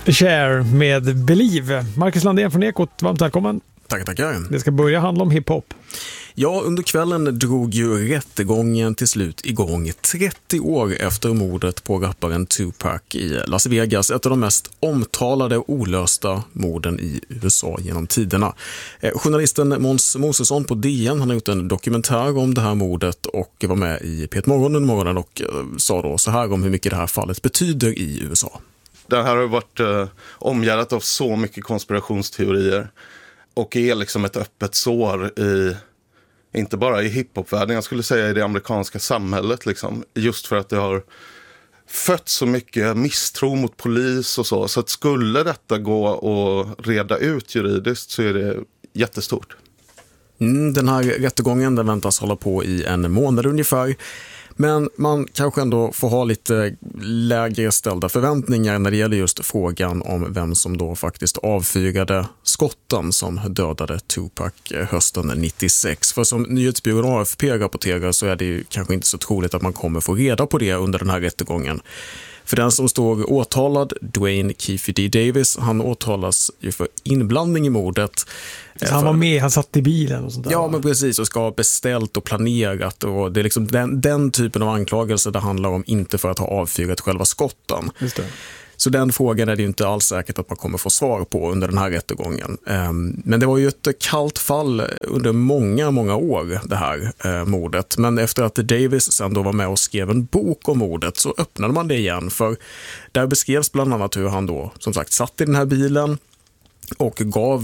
Cher med Believe. Marcus Landén från Ekot, varmt välkommen. Tackar. Det ska börja handla om hiphop. Ja, under kvällen drog ju rättegången till slut igång 30 år efter mordet på rapparen Tupac i Las Vegas. Ett av de mest omtalade och olösta morden i USA genom tiderna. Journalisten Måns Mosesson på DN, han har gjort en dokumentär om det här mordet och var med i P1 Morgon under morgonen och sa då så här om hur mycket det här fallet betyder i USA. Det här har varit omgärdat av så mycket konspirationsteorier och är liksom ett öppet sår inte bara i hiphopvärlden, jag skulle säga i det amerikanska samhället liksom, just för att det har fött så mycket misstro mot polis och så att skulle detta gå att reda ut juridiskt så är det jättestort. Den här rättegången den väntas hålla på i en månad ungefär. Men man kanske ändå får ha lite lägre ställda förväntningar när det gäller just frågan om vem som då faktiskt avfyrade skotten som dödade Tupac hösten 96. För som nyhetsbyrån AFP rapporterar så är det ju kanske inte så troligt att man kommer få reda på det under den här rättegången. För den som står åtalad, Dwayne Keefe D. Davis, han åtalas ju för inblandning i mordet. Så han var med, han satt i bilen och sånt där. Ja, men precis, och ska ha beställt och planerat. Och det är liksom den typen av anklagelser det handlar om, inte för att ha avfyrat själva skotten. Just det. Så den frågan är det ju inte alls säkert att man kommer få svar på under den här rättegången. Men det var ju ett kallt fall under många år, det här mordet. Men efter att Davis sen då var med och skrev en bok om mordet så öppnade man det igen. För där beskrevs bland annat hur han då, som sagt, satt i den här bilen och gav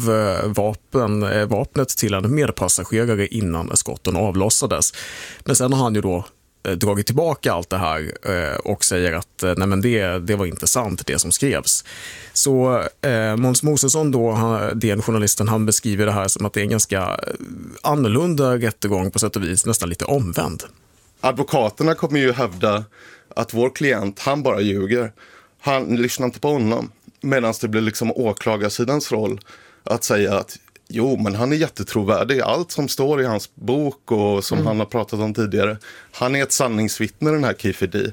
vapnet till en medpassagerare innan skotten avlossades. Men sen har han ju då dragit tillbaka allt det här och säger att nej, men det var inte sant det som skrevs. Så Måns Mosesson då, den journalisten, han beskriver det här som att det är en ganska annorlunda rättegång på sätt och vis, nästan lite omvänd. Advokaterna kommer ju hävda att vår klient, han bara ljuger. Han lyssnar inte på honom. Medan det blir liksom åklagarsidans roll att säga att jo, men han är jättetrovärdig. Allt som står i hans bok och som han har pratat om tidigare. Han är ett sanningsvittne, den här Keefe D.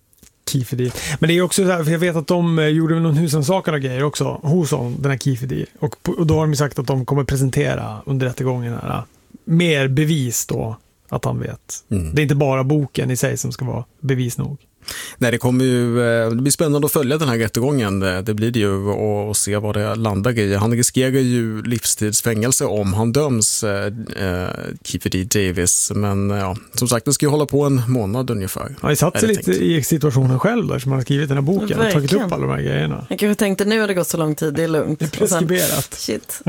Men det är också så här, för jag vet att de gjorde någon husrannsakande grejer också hos den här Keefe D. Och då har de sagt att de kommer presentera under rättegången här mer bevis då att han vet. Det är inte bara boken i sig som ska vara bevis nog. Nej, det blir spännande att följa den här rättegången. Det blir det ju och se vad det landar i. Han riskerar ju livstidsfängelse om han döms, Keefe D. Davis. Men ja, som sagt, det ska ju hålla på en månad ungefär. Ja, jag satt sig lite i situationen själv där som man har skrivit den här boken och tagit upp alla de här grejerna. Jag kanske tänkte nu har det gått så lång tid, det är lugnt. Det är preskriberat. Shit.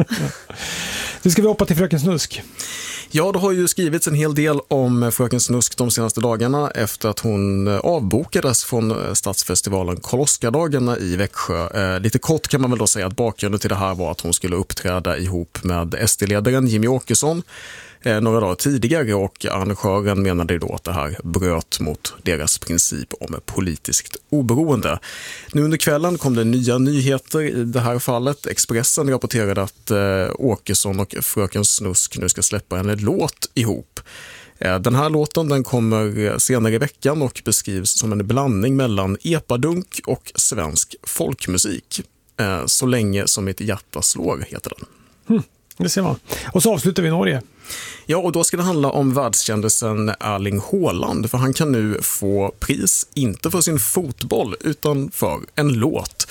Nu ska vi hoppa till Fröken Snusk. Ja, det har ju skrivits en hel del om Fröken Snusk de senaste dagarna efter att hon avbokades från stadsfestivalen Karl-Oskar-dagarna i Växjö. Lite kort kan man väl då säga att bakgrunden till det här var att hon skulle uppträda ihop med SD-ledaren Jimmy Åkesson några dagar tidigare, och arrangören menade då att det här bröt mot deras princip om politiskt oberoende. Nu under kvällen kom det nya nyheter i det här fallet. Expressen rapporterade att Åkesson och Fröken Snusk nu ska släppa en låt ihop. Den här låten den kommer senare i veckan och beskrivs som en blandning mellan epadunk och svensk folkmusik. Så länge som mitt hjärta slår heter den. Det ser man. Och så avslutar vi i Norge. Ja, och då ska det handla om världskändisen Erling Haaland, för han kan nu få pris, inte för sin fotboll, utan för en låt.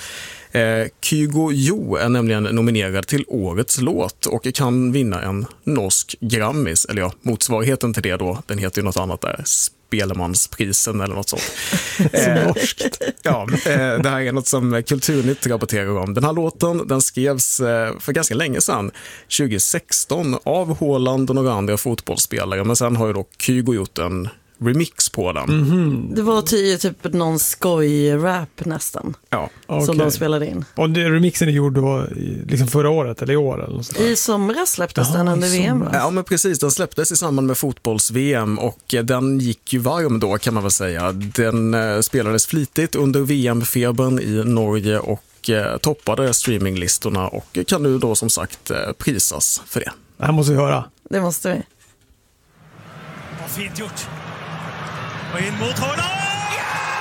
Kygo Jo är nämligen nominerad till årets låt och kan vinna en norsk Grammis, eller ja, motsvarigheten till det då, den heter ju något annat där, Spelemansprisen eller något sånt. Så norskt. Ja, det här är något som Kulturnytt rapporterar om. Den här låten, den skrevs för ganska länge sedan, 2016, av Haaland och några andra fotbollsspelare, men sen har ju då Kygo gjort en remix på den. Det var typ någon skoj-rap nästan. Ja. Som de spelade in. Och remixen är gjord då liksom förra året eller i år eller något. I somras släpptes den under VM. Ja, men precis, den släpptes i samband med fotbolls-VM och den gick ju varm då, kan man väl säga. Den spelades flitigt under VM-febern i Norge och toppade streaminglistorna och kan nu då som sagt prisas för det. Det här måste vi höra. Det måste vi. Vad fint gjort. Och in mot Haaland!